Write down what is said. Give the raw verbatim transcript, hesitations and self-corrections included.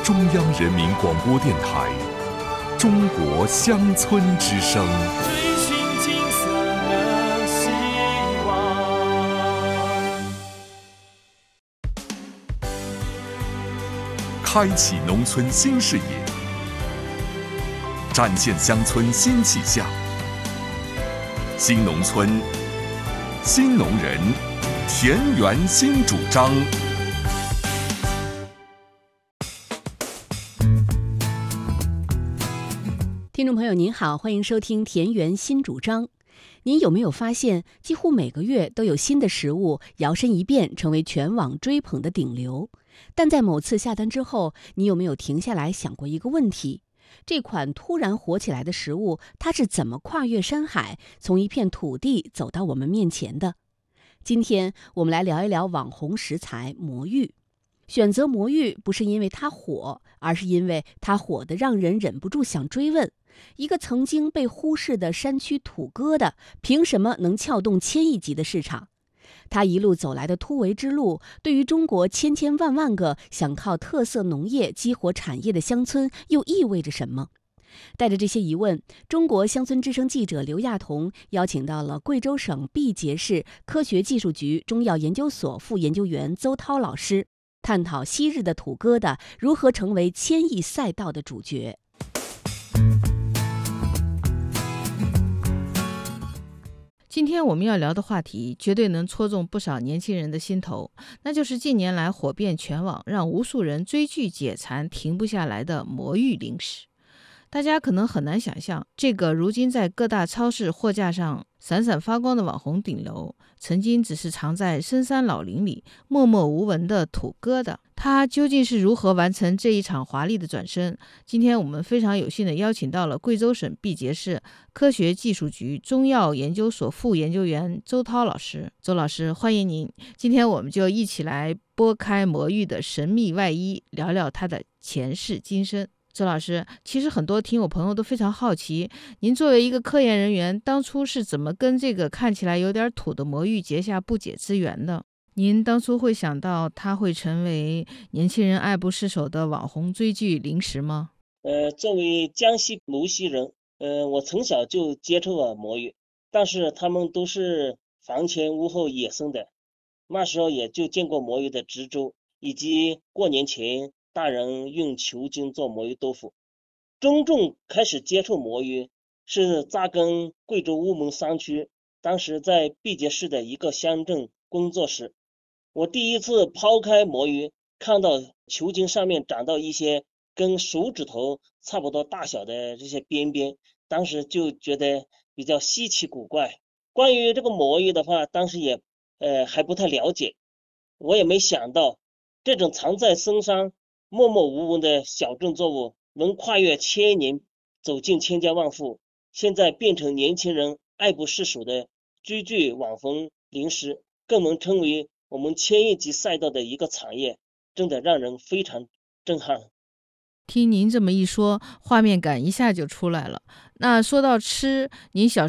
中央人民广播电台中国乡村之声。 追寻金色的希望， 开启农村新视野，展现乡村新气象。新农村，新农人，田园新主张。 听众朋友您好，欢迎收听田园新主张。您有没有发现，几乎每个月都有新的食物摇身一变成为全网追捧的顶流？但在某次下单之后，你有没有停下来想过一个问题？这款突然火起来的食物，它是怎么跨越山海，从一片土地走到我们面前的？今天我们来聊一聊网红食材魔芋。选择魔芋不是因为它火，而是因为它火得让人忍不住想追问：一个曾经被忽视的山区土疙瘩，凭什么能撬动千亿级的市场？它一路走来的突围之路，对于中国千千万万个想靠特色农业激活产业的乡村，又意味着什么？带着这些疑问，中国乡村之声记者刘亚彤邀请到了贵州省毕节市科学技术局中药研究所副研究员邹涛老师，探讨昔日的土疙瘩如何成为千亿赛道的主角。 今天我们要聊的话题绝对能戳中不少年轻人的心头，那就是近年来火遍全网，让无数人追剧解馋停不下来的魔芋零食。大家可能很难想象，这个如今在各大超市货架上闪闪发光的网红顶楼，曾经只是藏在深山老林里默默无闻的土疙瘩，它究竟是如何完成这一场华丽的转身？今天我们非常有幸的邀请到了贵州省毕节市科学技术局中药研究所副研究员邹涛老师。邹老师，欢迎您。今天我们就一起来拨开魔芋的神秘外衣，聊聊它的前世今生。邹老师，其实很多听友朋友都非常好奇，您作为一个科研人员，当初是怎么跟这个看起来有点土的魔芋结下不解之缘的？您当初会想到它会成为年轻人爱不释手的网红追剧零食吗？ 呃，作为江西芦溪人，呃，我从小就接触了魔芋，但是它们都是房前屋后野生的，那时候也就见过魔芋的植株，以及过年前大人用球茎做魔芋豆腐。真正开始接触魔芋是扎根贵州乌蒙山区，当时在毕节市的一个乡镇工作时，我第一次抛开魔芋，看到球茎上面长到一些跟手指头差不多大小的这些边边，当时就觉得比较稀奇古怪。关于这个魔芋的话，当时也呃还不太了解，我也没想到这种藏在深山默默无闻的小众作物能跨越千年，走进千家万户，现在变成年轻人爱不释手的追剧网红零食，更能成为我们千亿级赛道的一个产业，真的让人非常震撼。 听您这么一说，画面感一下就出来了。那说到吃，您小